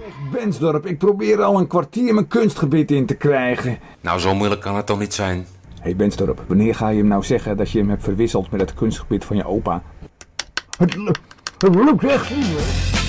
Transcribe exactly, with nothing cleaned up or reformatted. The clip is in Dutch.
Bensdorp, ik probeer al een kwartier mijn kunstgebied in te krijgen. Nou, zo moeilijk kan het toch niet zijn? Hé hey Bensdorp, wanneer ga je hem nou zeggen dat je hem hebt verwisseld met het kunstgebied van je opa? Het, het lukt echt niet, hoor.